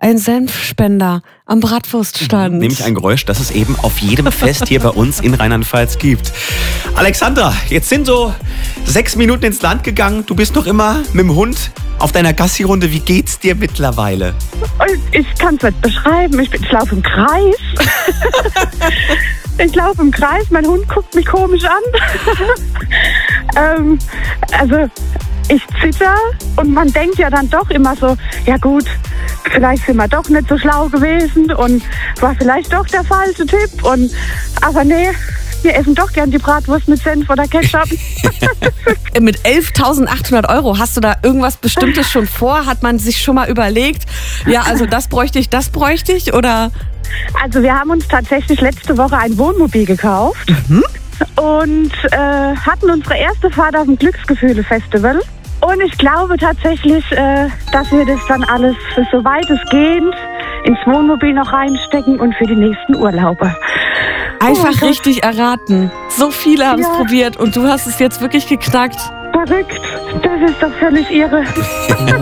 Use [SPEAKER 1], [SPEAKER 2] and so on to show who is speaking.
[SPEAKER 1] ein Senfspender am Bratwurststand.
[SPEAKER 2] Nämlich ein Geräusch, das es eben auf jedem Fest hier bei uns in Rheinland-Pfalz gibt. Alexandra, jetzt sind so 6 Minuten ins Land gegangen. Du bist noch immer mit dem Hund auf deiner Gassi-Runde. Wie geht's dir mittlerweile?
[SPEAKER 3] Ich kann es nicht beschreiben. Ich laufe im Kreis. Ich laufe im Kreis. Mein Hund guckt mich komisch an. Also ich zitter und man denkt ja dann doch immer so, ja gut, vielleicht sind wir doch nicht so schlau gewesen und war vielleicht doch der falsche Tipp. Aber nee, wir essen doch gern die Bratwurst mit Senf oder Ketchup.
[SPEAKER 1] Mit 11.800 € hast du da irgendwas Bestimmtes schon vor? Hat man sich schon mal überlegt, ja, also das bräuchte ich, oder?
[SPEAKER 3] Also wir haben uns tatsächlich letzte Woche ein Wohnmobil gekauft und hatten unsere erste Fahrt auf dem Glücksgefühle-Festival. Und ich glaube tatsächlich, dass wir das dann alles so weitestgehend ins Wohnmobil noch reinstecken und für die nächsten Urlaube.
[SPEAKER 1] Einfach richtig erraten. So viele haben es probiert und du hast es jetzt wirklich geknackt.
[SPEAKER 3] Verrückt. Das ist doch völlig irre.